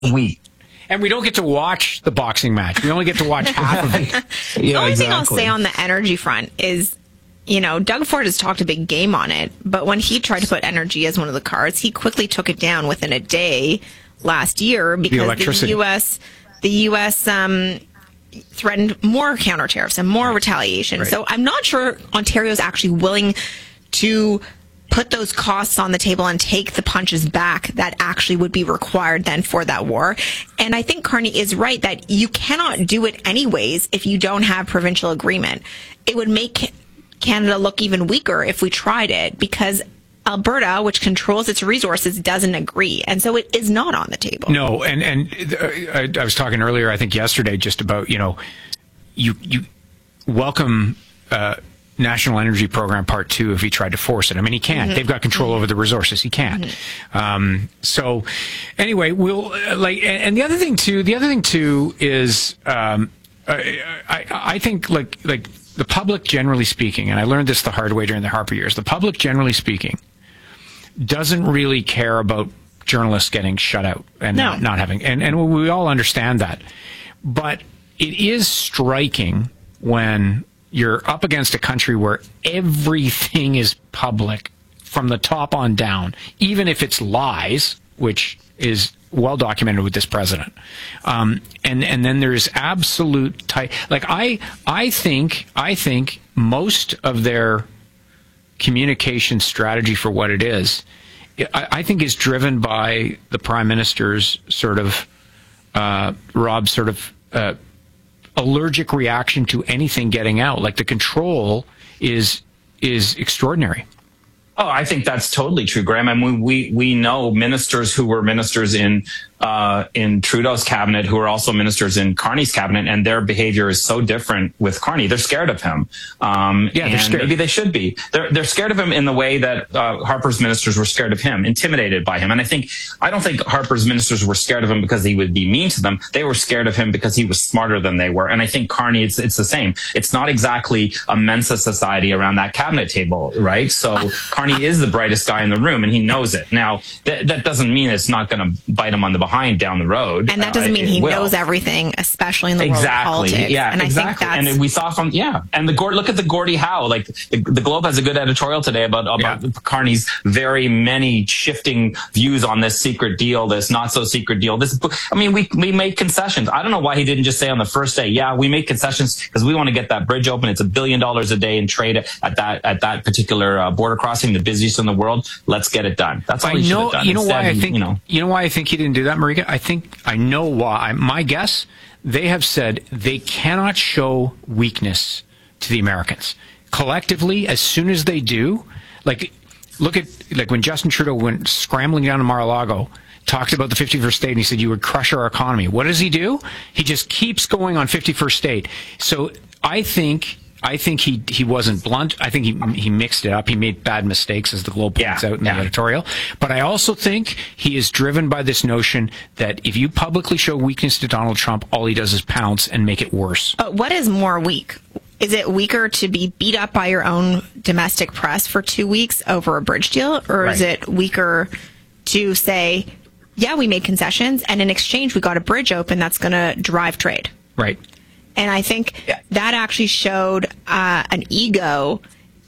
week. And we don't get to watch the boxing match. We only get to watch half of it. The only thing I'll say on the energy front is, Doug Ford has talked a big game on it, but when he tried to put energy as one of the cards, he quickly took it down within a day last year because the U.S. threatened more counter tariffs and more retaliation. Right. So I'm not sure Ontario is actually willing to put those costs on the table and take the punches back that actually would be required then for that war. And I think Carney is right that you cannot do it anyways if you don't have provincial agreement. It would make Canada look even weaker if we tried it because Alberta, which controls its resources, doesn't agree. And so it is not on the table. No, and I was talking earlier, I think yesterday, just about, you welcome National Energy Program Part 2 if he tried to force it. I mean, he can't. Mm-hmm. They've got control over the resources. He can't. Mm-hmm. So anyway, we'll and the other thing too is I think like the public generally speaking, and I learned this the hard way during the Harper years, the public generally speaking doesn't really care about journalists getting shut out and not having, and we all understand that. But it is striking when you're up against a country where everything is public from the top on down, even if it's lies, which is well documented with this president. And then there's absolute I think most of their communication strategy for what it is, I think is driven by the Prime Minister's sort of allergic reaction to anything getting out. Like the control is extraordinary. Oh, I think that's totally true, Graham. I mean, we know ministers who were ministers in Trudeau's cabinet who are also ministers in Carney's cabinet, and their behavior is so different with Carney. They're scared of him. They're scared. Maybe they should be. They're scared of him in the way that Harper's ministers were scared of him, intimidated by him. And I don't think Harper's ministers were scared of him because he would be mean to them. They were scared of him because he was smarter than they were. And I think Carney, it's the same. It's not exactly a Mensa society around that cabinet table, right? So Carney is the brightest guy in the room, and he knows it. Now, that doesn't mean it's not going to bite him on the behind down the road. And that doesn't mean he knows everything, especially in the world of politics. Yeah, and exactly. I think and we saw and look at the Gordie Howe. Like the Globe has a good editorial today about Carney's very many shifting views on this secret deal, this not so secret deal. We made concessions. I don't know why he didn't just say on the first day, we made concessions because we want to get that bridge open. It's $1 billion a day in trade at that particular border crossing, the busiest in the world. Let's get it done. That's all he should have done. You know why I think he didn't do that, Marika? I know why. My guess, they have said they cannot show weakness to the Americans. Collectively, as soon as they do, look at when Justin Trudeau went scrambling down to Mar-a-Lago, talked about the 51st state, and he said you would crush our economy. What does he do? He just keeps going on 51st state. So I think he wasn't blunt. I think he mixed it up. He made bad mistakes, as the Globe points out in the editorial. But I also think he is driven by this notion that if you publicly show weakness to Donald Trump, all he does is pounce and make it worse. What is more weak? Is it weaker to be beat up by your own domestic press for 2 weeks over a bridge deal? Or is it weaker to say, we made concessions, and in exchange we got a bridge open that's going to drive trade? Right. And I think that actually showed an ego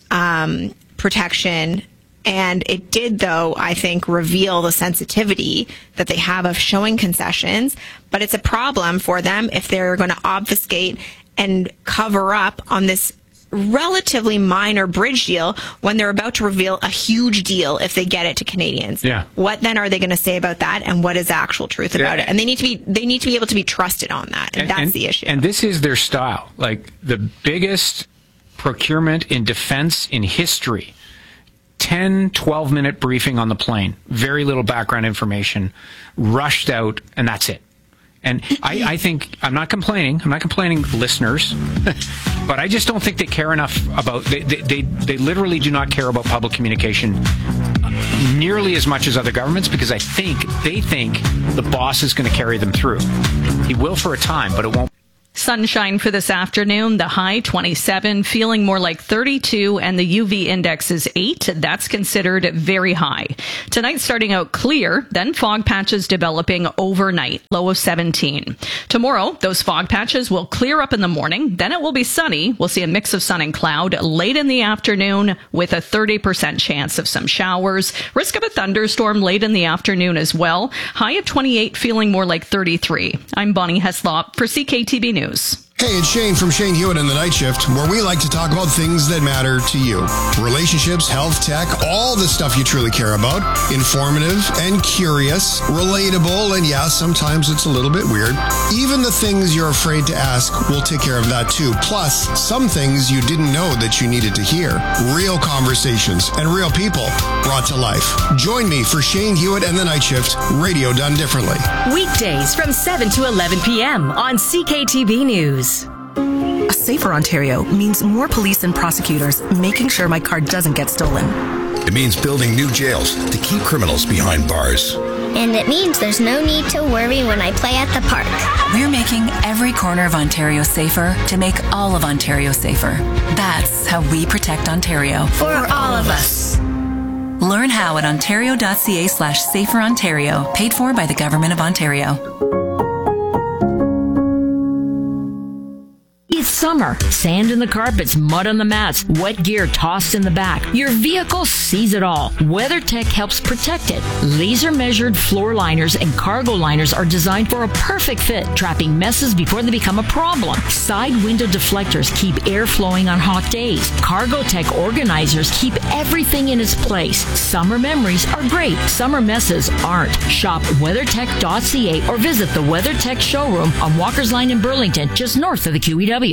protection. And it did, though, I think, reveal the sensitivity that they have of showing concessions. But it's a problem for them if they're going to obfuscate and cover up on this relatively minor bridge deal when they're about to reveal a huge deal if they get it to Canadians. Yeah. What then are they going to say about that, and what is the actual truth about it? And they need to be able to be trusted on that, and that's the issue. And this is their style. Like the biggest procurement in defense in history. 10, 12-minute briefing on the plane. Very little background information. Rushed out, and that's it. And I think, I'm not complaining, listeners, but I just don't think they care enough about, they literally do not care about public communication nearly as much as other governments, because they think the boss is going to carry them through. He will for a time, but it won't. Sunshine for this afternoon, the high 27, feeling more like 32, and the UV index is 8. That's considered very high. Tonight starting out clear, then fog patches developing overnight, low of 17. Tomorrow, those fog patches will clear up in the morning, then it will be sunny. We'll see a mix of sun and cloud late in the afternoon with a 30% chance of some showers. Risk of a thunderstorm late in the afternoon as well. High of 28, feeling more like 33. I'm Bonnie Heslop for CKTB News. Hey, it's Shane from Shane Hewitt and the Night Shift, where we like to talk about things that matter to you. Relationships, health, tech, all the stuff you truly care about. Informative and curious, relatable, and yeah, sometimes it's a little bit weird. Even the things you're afraid to ask, we'll take care of that too. Plus, some things you didn't know that you needed to hear. Real conversations and real people brought to life. Join me for Shane Hewitt and the Night Shift, radio done differently. Weekdays from 7 to 11 p.m. on CKTB News. A safer Ontario means more police and prosecutors making sure my car doesn't get stolen. It means building new jails to keep criminals behind bars. And it means there's no need to worry when I play at the park. We're making every corner of Ontario safer to make all of Ontario safer. That's how we protect Ontario. For all of us. Learn how at ontario.ca/saferontario, paid for by the Government of Ontario. It's summer. Sand in the carpets, mud on the mats, wet gear tossed in the back. Your vehicle sees it all. WeatherTech helps protect it. Laser-measured floor liners and cargo liners are designed for a perfect fit, trapping messes before they become a problem. Side window deflectors keep air flowing on hot days. CargoTech organizers keep everything in its place. Summer memories are great. Summer messes aren't. Shop WeatherTech.ca or visit the WeatherTech showroom on Walker's Line in Burlington, just north of the QEW.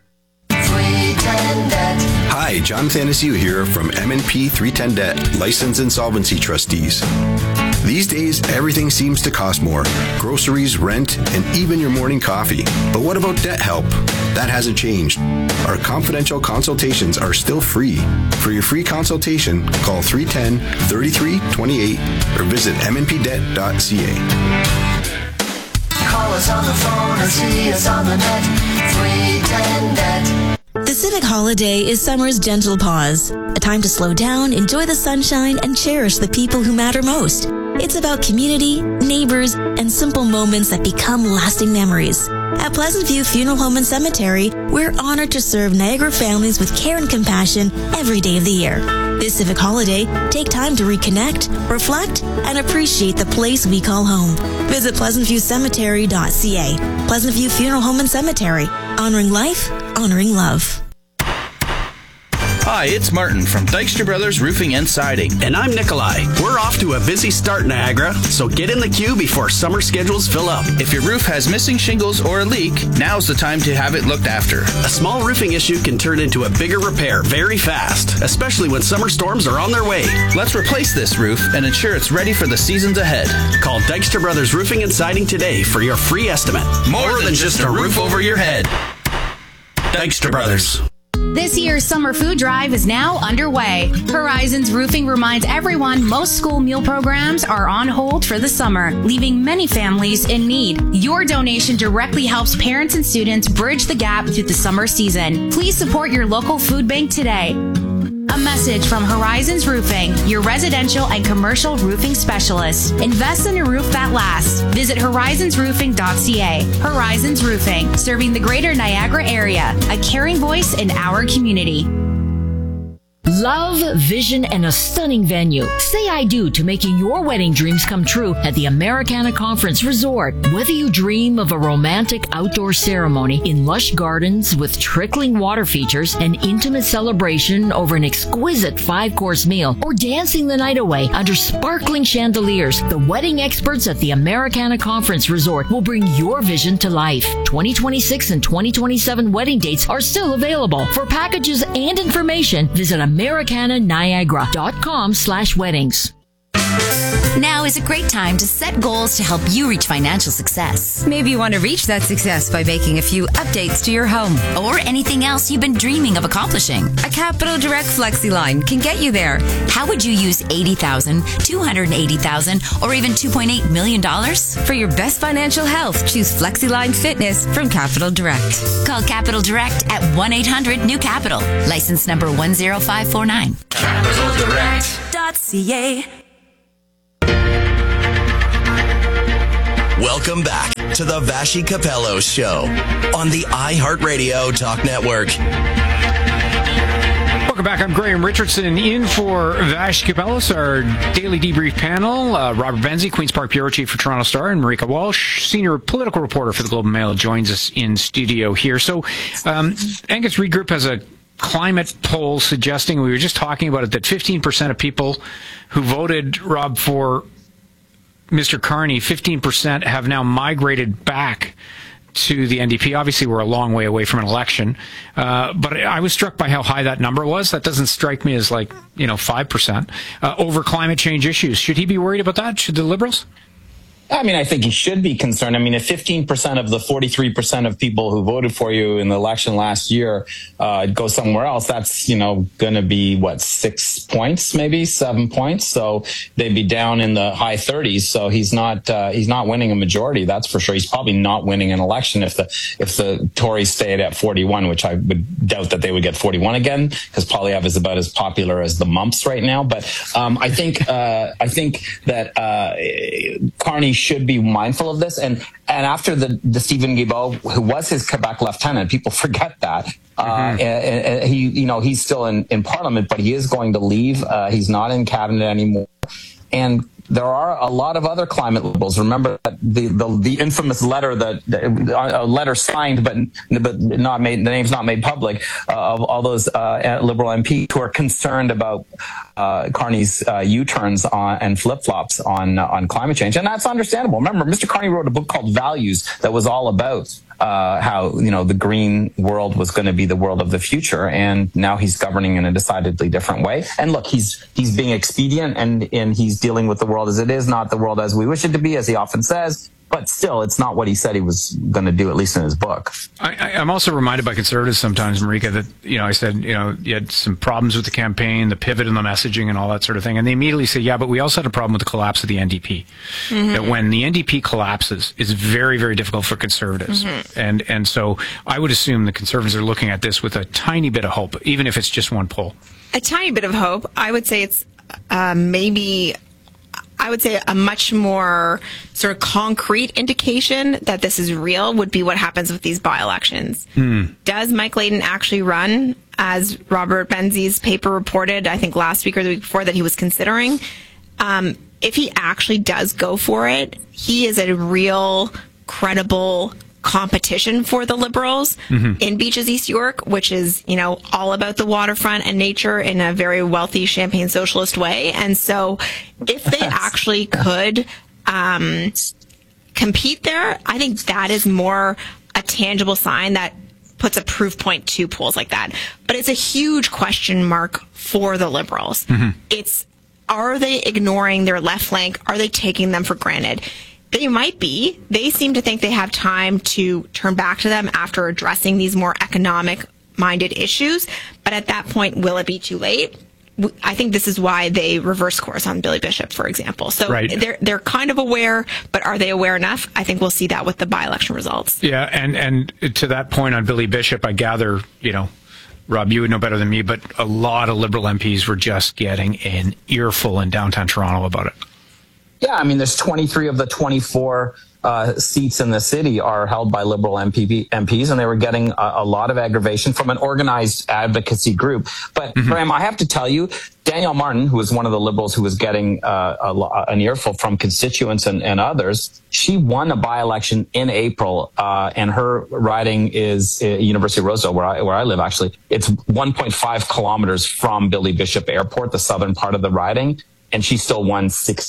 Hi, John Thanasiu here from M&P 310 Debt, License Insolvency Trustees. These days, everything seems to cost more. Groceries, rent, and even your morning coffee. But what about debt help? That hasn't changed. Our confidential consultations are still free. For your free consultation, call 310-3328 or visit mnpdebt.ca. Call us on the phone or see us on the net. 310 Debt. The Civic Holiday is summer's gentle pause, a time to slow down, enjoy the sunshine, and cherish the people who matter most. It's about community, neighbors, and simple moments that become lasting memories. At Pleasant View Funeral Home and Cemetery, we're honored to serve Niagara families with care and compassion every day of the year. This Civic Holiday, take time to reconnect, reflect, and appreciate the place we call home. Visit pleasantviewcemetery.ca. Pleasant View Funeral Home and Cemetery. Honoring life, honoring love. Hi, it's Martin from Dykstra Brothers Roofing and Siding. And I'm Nikolai. We're off to a busy start, Niagara, so get in the queue before summer schedules fill up. If your roof has missing shingles or a leak, now's the time to have it looked after. A small roofing issue can turn into a bigger repair very fast, especially when summer storms are on their way. Let's replace this roof and ensure it's ready for the seasons ahead. Call Dykstra Brothers Roofing and Siding today for your free estimate. More than just a roof over your head. Dykstra Brothers. This year's summer food drive is now underway. Horizons Roofing reminds everyone most school meal programs are on hold for the summer, leaving many families in need. Your donation directly helps parents and students bridge the gap through the summer season. Please support your local food bank today. A message from Horizons Roofing, your residential and commercial roofing specialist. Invest in a roof that lasts. Visit horizonsroofing.ca. Horizons Roofing, serving the greater Niagara area, a caring voice in our community. Love, vision, and a stunning venue. Say I do to making your wedding dreams come true at the Americana Conference Resort. Whether you dream of a romantic outdoor ceremony in lush gardens with trickling water features, an intimate celebration over an exquisite 5-course meal, or dancing the night away under sparkling chandeliers, the wedding experts at the Americana Conference Resort will bring your vision to life. 2026 and 2027 wedding dates are still available. For packages and information, visit AmericanaNiagara.com/weddings. Now is a great time to set goals to help you reach financial success. Maybe you want to reach that success by making a few updates to your home. Or anything else you've been dreaming of accomplishing. A Capital Direct FlexiLine can get you there. How would you use $80,000, $280,000, or even $2.8 million? For your best financial health, choose FlexiLine Fitness from Capital Direct. Call Capital Direct at 1-800-NEW-CAPITAL. License number 10549. CapitalDirect.ca. Welcome back to the Vassy Capello Show on the iHeartRadio Talk Network. Welcome back. I'm Graham Richardson in for Vassy Capello, our daily debrief panel. Robert Benzie, Queen's Park Bureau Chief for Toronto Star, and Marika Walsh, Senior Political Reporter for the Globe and Mail, joins us in studio here. So Angus Reid Group has a climate poll suggesting, we were just talking about it, that 15% of people who voted, Rob, for Mr. Carney, 15% have now migrated back to the NDP. Obviously, we're a long way away from an election, but I was struck by how high that number was. That doesn't strike me as 5% over climate change issues. Should he be worried about that? Should the Liberals? I mean, I think he should be concerned. I mean, if 15% of the 43% of people who voted for you in the election last year go somewhere else, that's, going to be, 6 points, maybe 7 points. So they'd be down in the high 30s. So he's not winning a majority. That's for sure. He's probably not winning an election if the Tories stayed at 41, which I would doubt that they would get 41 again, because Poilievre is about as popular as the mumps right now. But I think that Carney should be mindful of this. And after the Stephen Guilbeault, who was his Quebec lieutenant, people forget that. And he's still in Parliament, but he is going to leave. He's not in cabinet anymore. And there are a lot of other climate liberals. Remember that the infamous letter a letter signed but not made, the name's not made public, of all those Liberal MPs who are concerned about Carney's U-turns and flip-flops on climate change, and that's understandable. Remember, Mr. Carney wrote a book called Values that was all about how the green world was going to be the world of the future, and now he's governing in a decidedly different way. And look, he's being expedient and he's dealing with the world as it is, not the world as we wish it to be, as he often says. But still, it's not what he said he was going to do, at least in his book. I'm also reminded by conservatives sometimes, Marika, that, I said, you had some problems with the campaign, the pivot in the messaging and all that sort of thing. And they immediately say, yeah, but we also had a problem with the collapse of the NDP. Mm-hmm. That when the NDP collapses, it's very, very difficult for conservatives. Mm-hmm. And so I would assume the conservatives are looking at this with a tiny bit of hope, even if it's just one poll. A tiny bit of hope. I would say it's a much more sort of concrete indication that this is real would be what happens with these by-elections. Does Mike Layton actually run, as Robert Benzie's paper reported, I think last week or the week before, that he was considering? If he actually does go for it, he is a real credible competition for the Liberals in Beaches East York, which is, all about the waterfront and nature in a very wealthy Champagne socialist way. And so if they actually could compete there, I think that is more a tangible sign that puts a proof point to polls like that. But it's a huge question mark for the Liberals. Are they ignoring their left flank? Are they taking them for granted? They might be. They seem to think they have time to turn back to them after addressing these more economic-minded issues. But at that point, will it be too late? I think this is why they reverse course on Billy Bishop, for example. So they're kind of aware, but are they aware enough? I think we'll see that with the by-election results. Yeah, and to that point on Billy Bishop, I gather, Rob, you would know better than me, but a lot of Liberal MPs were just getting an earful in downtown Toronto about it. Yeah, I mean, there's 23 of the 24 seats in the city are held by Liberal MPs, and they were getting a lot of aggravation from an organized advocacy group. But, Graham, I have to tell you, Danielle Martin, who was one of the Liberals who was getting an earful from constituents and others, she won a by-election in April, and her riding is University of Rosedale, where I live, actually. It's 1.5 kilometers from Billy Bishop Airport, the southern part of the riding. And she still won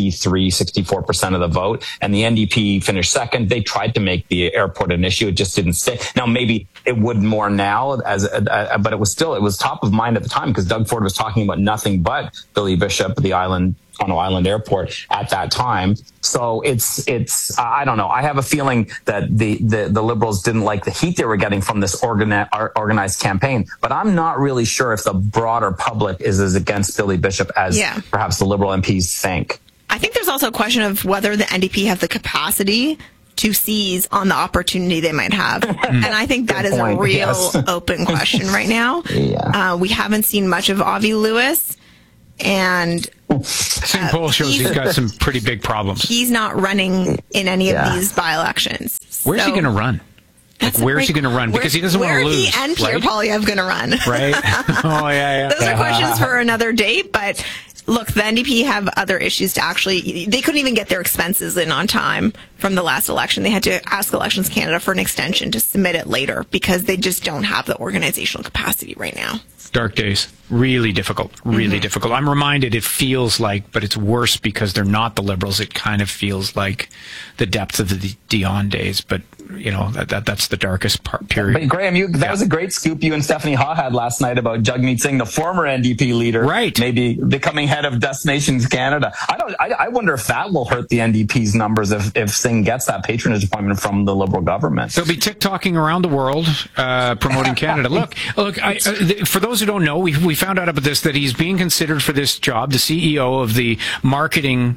64% of the vote. And the NDP finished second. They tried to make the airport an issue. It just didn't stay. Now, maybe it would more now, but it was top of mind at the time because Doug Ford was talking about nothing but Billy Bishop, the island Toronto Island Airport at that time. So it's I don't know. I have a feeling that the Liberals didn't like the heat they were getting from this organized campaign, but I'm not really sure if the broader public is as against Billy Bishop as perhaps the Liberal MPs think. I think there's also a question of whether the NDP have the capacity to seize on the opportunity they might have. And I think that is a real open question right now. We haven't seen much of Avi Lewis, and same poll shows he's got some pretty big problems. He's not running in any of these by-elections. Where's he going to run? Where's he going to run? Because he doesn't want to lose. Where he and Pierre Poilievre going to run? Right? Oh, yeah. Those are questions for another day, but look, the NDP have other issues to actually, they couldn't even get their expenses in on time from the last election. They had to ask Elections Canada for an extension to submit it later because they just don't have the organizational capacity right now. Dark days. Really difficult. Really difficult. I'm reminded it feels like, but it's worse because they're not the Liberals. It kind of feels like the depth of the Dion days, but you know, that's the darkest period. But Graham, that was a great scoop you and Stephanie Ha had last night about Jagmeet Singh, the former NDP leader, maybe becoming head of Destinations Canada. I wonder if that will hurt the NDP's numbers if Singh gets that patronage appointment from the Liberal government. They'll be TikToking around the world, promoting Canada. Look. For those who don't know, we found out about this, that he's being considered for this job, the CEO of the marketing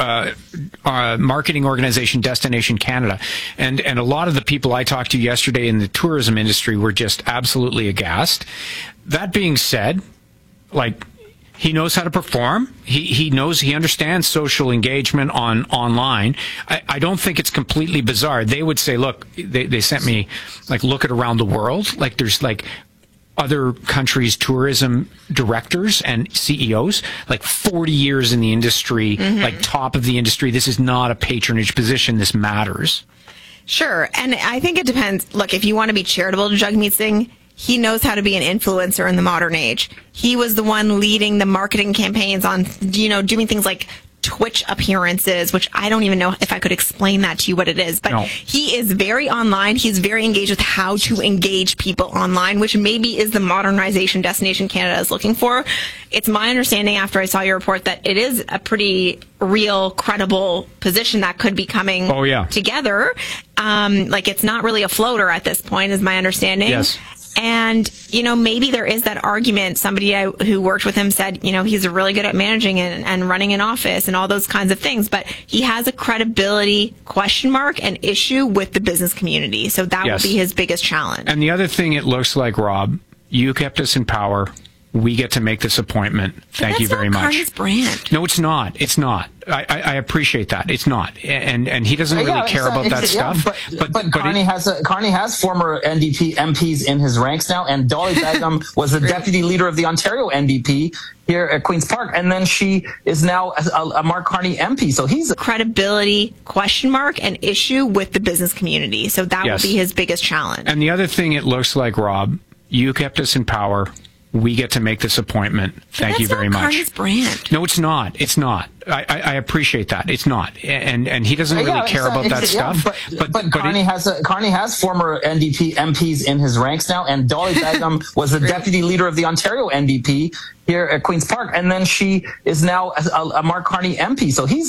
organization Destination Canada, and a lot of the people I talked to yesterday in the tourism industry were just absolutely aghast. That being said, like, he knows how to perform. He understands social engagement online. I don't think it's completely bizarre. They would say, look, they sent me, like, look at around the world. Like, there's like other countries' tourism directors and CEOs, like 40 years in the industry, like top of the industry. This is not a patronage position. This matters. Sure. And I think it depends. Look, if you want to be charitable to Jagmeet Singh, he knows how to be an influencer in the modern age. He was the one leading the marketing campaigns on, doing things like Twitch appearances, which I don't even know if I could explain that to you what it is, but he is very online. He's very engaged with how to engage people online, which maybe is the modernization Destination Canada is looking for. It's my understanding after I saw your report that it is a pretty real, credible position that could be coming together. Like, it's not really a floater at this point, is my understanding. Yes. And, maybe there is that argument. Somebody who worked with him said, he's really good at managing and running an office and all those kinds of things. But he has a credibility question mark and issue with the business community. So that will be his biggest challenge. And the other thing it looks like, Rob, you kept us in power. We get to make this appointment. Thank you very much. Carney's brand. No, it's not. It's not. I appreciate that. It's not. And he doesn't really care about that stuff. But Carney has former NDP MPs in his ranks now, and Dolly Begum was the deputy leader of the Ontario NDP here at Queen's Park, and then she is now a Mark Carney MP. So he's a credibility question mark and issue with the business community. So that will be his biggest challenge. And the other thing it looks like, Rob, you kept us in power. We get to make this appointment. Thank you very much. Carney's brand. No, it's not. It's not. I appreciate that. It's not. And he doesn't really care about that stuff. But Carney has former NDP MPs in his ranks now, and Dolly Begum was the deputy leader of the Ontario NDP here at Queen's Park, and then she is now a Mark Carney MP. So he's